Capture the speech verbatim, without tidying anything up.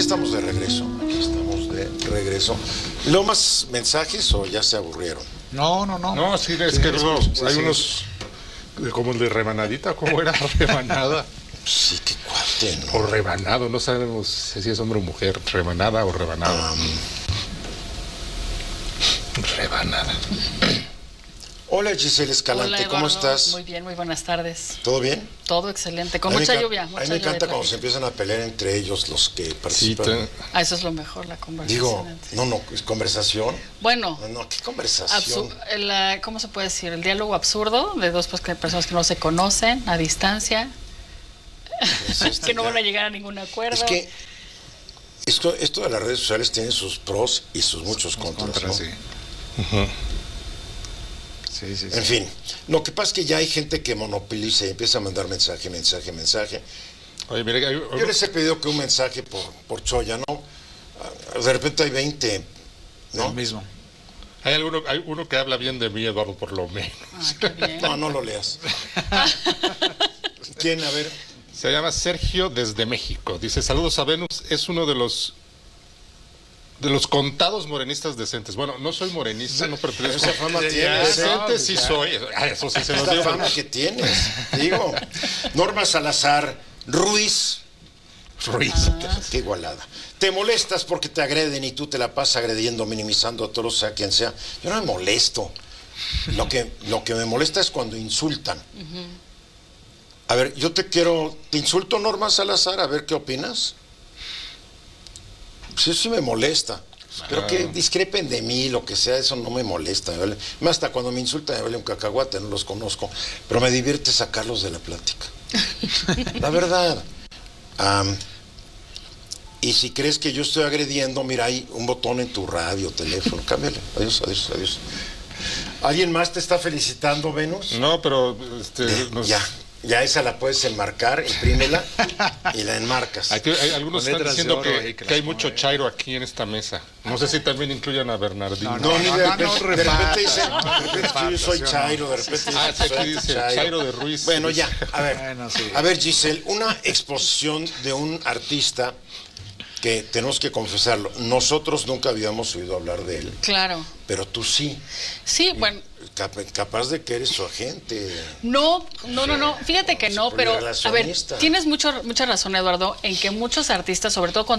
estamos de regreso, aquí estamos de regreso. ¿Lo más mensajes o ya se aburrieron? No, no, no. No, sí, es Sí, que es- luego sí, hay sí. unos, como el de rebanadita, ¿cómo era? Rebanada. Sí, qué cuate, ¿no? O rebanado, no sabemos si es hombre o mujer, rebanada o rebanado. Um, Rebanada. hola Giselle Escalante, Hola, ¿cómo Eduardo. estás? Muy bien, muy buenas tardes. ¿Todo bien? Todo excelente, con A mí me mucha encan- lluvia. A Mucha mí me lluvia encanta cuando tráfico. se empiezan a pelear entre ellos los que Sí, participan. te- Ah, eso es lo mejor, la conversación. Digo, entre- no, no, es conversación. Bueno, No, no, ¿qué conversación? absu- la- ¿cómo se puede decir? El diálogo absurdo de dos pues, que personas que no se conocen a distancia, Es esta que no ya. van a llegar a ningún acuerdo. Es que esto, esto de las redes sociales tiene sus pros y sus muchos contras, Contra, ¿no? sí. Sí, sí, sí. En fin, lo que pasa es que ya hay gente que monopoliza y empieza a mandar mensaje, mensaje, mensaje. Oye, mire, hay, Yo les he pedido que un mensaje por, por Choya, ¿no? De repente hay veinte, ¿No? ¿no? Mismo. hay alguno, hay uno que habla bien de mí, Eduardo, por lo menos. Ah, qué bien. No, no lo leas. ¿Quién? A ver. Se llama Sergio desde México. Dice, saludos a Venus, es uno de los de los contados morenistas decentes. Bueno, no soy morenista, no pertenezco. Esa fama Ya, tienes, ¿eh? Decente no, sí ya. soy. Ah, eso sí se Es los la digo. fama que tienes, digo. Norma Salazar Ruiz. Ruiz. Qué igualada. Te molestas porque te agreden y tú te la pasas agrediendo, minimizando a todos, sea quien sea. Yo no me molesto. Lo que, lo que me molesta es cuando insultan. A ver, yo te quiero... ¿Te insulto, Norma Salazar? A ver qué opinas. Sí, sí me molesta. Pero que discrepen de mí, lo que sea, eso no me molesta. Me vale. Más hasta cuando me insultan me vale un cacahuate, no los conozco. Pero me divierte sacarlos de la plática. La verdad. Am, y si crees que yo estoy agrediendo, mira, hay un botón en tu radio, teléfono, cámbiale. Adiós, adiós, adiós. ¿Alguien más te está felicitando, Venus? No, pero este, Eh, nos- Ya, ya esa la puedes enmarcar, imprímela y la enmarcas. Aquí hay- algunos Con están letras de diciendo oro que, ahí que que hay las mucho ponga. chairo aquí en esta mesa. No sé si también incluyan a Bernardino. No, ni de no, repente, no de repente repartas, dice, no, de repente repartas, yo soy ¿sí o no? Chairo, de repente Ah, dice, sí, aquí dice Chairo de Ruiz. Bueno, ya, a ver, Bueno, sí. a ver, Giselle, una exposición de un artista que tenemos que confesarlo, nosotros nunca habíamos oído hablar de él, Claro. pero tú sí, Sí, bueno, cap- capaz de que eres su agente. no, no, no, no. Fíjate que no, pero a ver, Relacionista. tienes mucho, mucha razón, Eduardo, en que muchos artistas, sobre todo con